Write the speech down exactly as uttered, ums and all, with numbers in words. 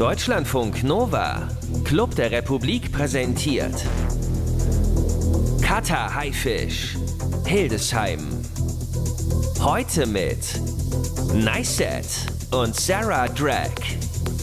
Deutschlandfunk Nova, Club der Republik präsentiert Kata Haifisch, Hildesheim. Heute mit Niceset und Sarah Drag.